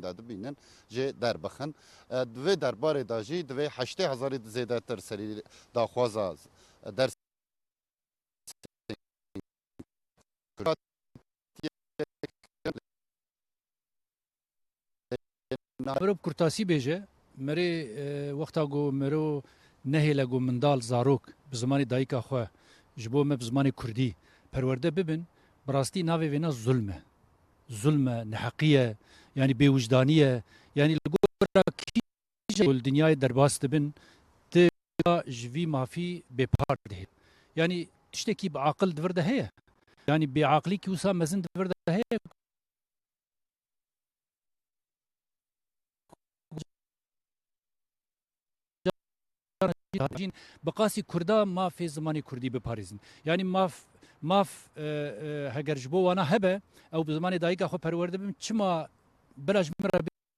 de dibînin jê derbixin. Divê derbarê da jî divê 80,000 zêdetir serî daxwaza ders مرو کرتاسی بیجه مری وقتا گو مرو نهیلا گو مندال زاروک بزمانی دایکا خو جبو me بزمانی کردی پرورده ببین براستی ناوی وینا ظلمه نحقیه yani bevücdaniye yani gora ki dünyayı derbast bin te jvi mafi bepar de yani tişteki bi akıl dvirde heye yani bi akli ki usa mezin dvirde heye بقاسی کردا ما فی زمانی کردی بپاریزن یعنی ماف هگر جبو وانا هبه او بزمانی دایگا خو پرورده بیم چما بلاش مرا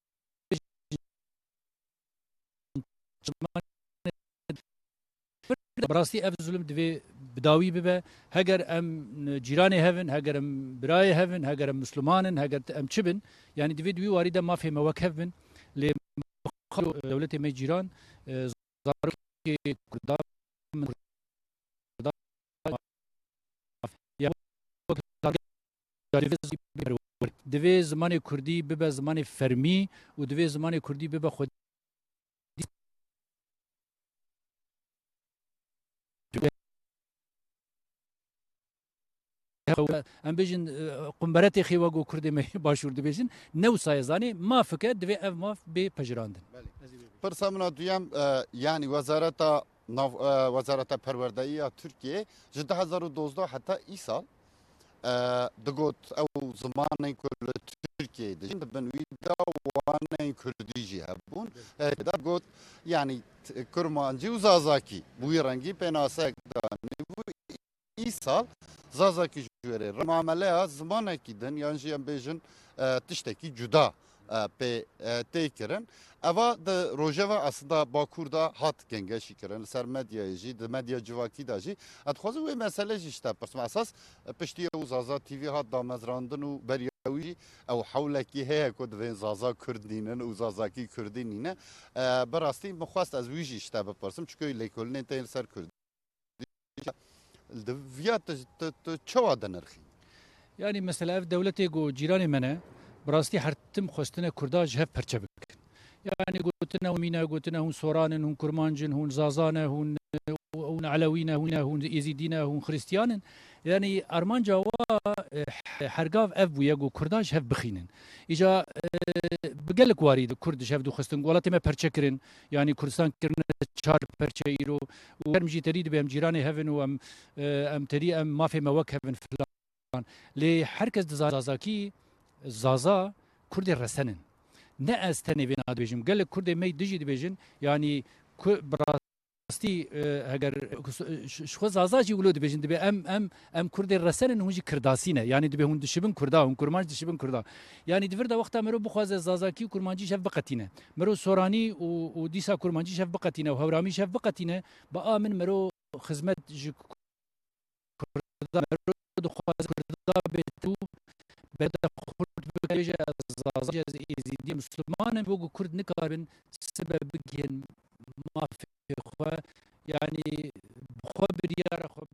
براستی اف ظلم دوی بداوی ببه هگر ام جیرانی هفن هگر ام برای هفن هگر ام مسلمانن هگر ام چبن یعنی دوی واریده ما فی موک هفن لی دولت می جیران زارو كردان دوی زمان کردی ببه زمان فرمی و دوی زمان کردی ببه خود ام بیشن قنبرتی خیواگو کردی می باشور دی بیشن نو سایزانی ما فکر دوی اف ما به پجراندن پرسامنا دویم yani وزارت پروردهی Türkiye ji 2012 heta îsal digot ew zimanên ku li Tirkiyeyê dijîn dibin wî da waneyên Kurdî jî hebûn got yani kurmancî û zazakî bûyî rengî pênasek danî bû îsal zazakî ji wêrê mameleya zimanekî din yan jî em bêjin tiştekî cuda tê kirin eva di rojeva aslında Bakur'da hat gengeşî kirin li ser medyayê jî di medya civakî da jî dixwazim wê mesele jî işte pirsim esas piştî ew Zaza TV hat damezrandin û beriya wî jî ew hewlekî heye ku divên Zaza Kurd nînin û Zazakî Kurdî nîne bi rastî min xwest ez wî jî işte bipirsim çünkü lêkolînên tê li ser Kurdî di viya tu çawa dinirxî yani mesela ev devletê got cîranê me ne براستی هر تم خواستن کرداج هف پرچه بکن یعنی گوتنه و مینا گوتنه هون سورانن هون کرمانجن هون زازانه هون علوینه هون یزیدینه هون خریستیانن یعنی ارمانجا و هرگاف اف بو یگو کرداج هف بخینن ایجا بگلک وارید کردش هف دو خواستن ولاتی ما پرچه کرن یعنی کردستان کرن چار پرچه ایرو و هرم جی ترید به ام جیران هفن و ام تری ام مافی موک هفن فلان لی هرکس دزازاکی Zaza Kurdê resenin ne ez tenê vê nadibêjim gelek Kurdê me dijî dibêjin yanî birastî heger xwe Zaza jî wilo dibêjin dibe em Kurdê resenin hûn jî kirdasî ne yanî dibe hûn dişibin Kurda hûn kurmanc dişibin Kurda yanî divir da wexta mirov bixwaze Zazakî û kurmancî şev biqetîne mirov soranî û dîsa kurmancî şev biqetîne û hewramî şev biqetîne bi a min mirov xizmet ji Kurda mirov dixwaze Kurda bêt û beda Kurd bêje Zaza yezîdî Müslümanin bu Kurd nikarbin sebeb bigên mafê xwe yanî xwe biryara xwe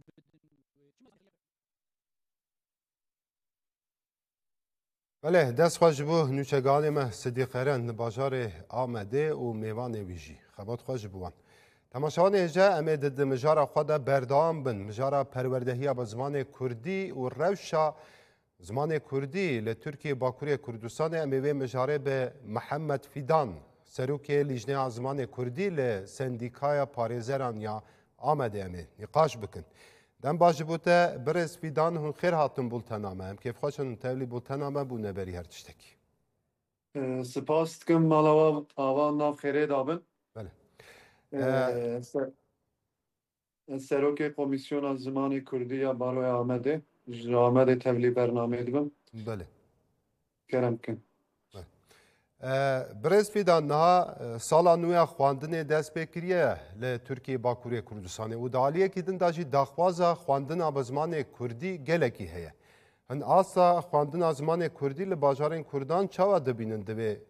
Belê destxwe ji bo nûçeganê me Sidîqeren li bajarê Amedê û mêvanê wî jî xebat xwe ji bo wan. Temaşewanê hêje em ê di mijara xwe de berdewam bin mijara perwerdehiya bi zimanê Kurdî û rewşa zimanê Kurdî li Tirkiye Bakurê Kurdistanê em ê vê mijarê bi Mihemed Fîdan serokê Lîjneya Zimanê Kurdî li Sendîkaya Parêzeran ya Amedê em ê nîqaş bikin. Dem baş ji bo te Birêz Fîdan hûn xêr hatin bultena me em kêfxweşin hûn tevlî bultena me bû neberî her tiştekî. Spas dikim mala ava nav xêrê dabin. Serokê Komîsyona Zimanê Kurdî ya Baroya Amedê ji Amedê tevlî bernameyê dibim. Belê. Kerem bikin. Birêz Fîdan niha sala nû ya xwandinê dest pê kiriye li Tirkiye Bakurê Kurdistanê û di aliyekî din da jî daxwaza xwandina bi zimanê Kurdî gelekî heye. Hin asa xwandina zimanê Kurdî li bajarên Kurdan çawa dibînin divê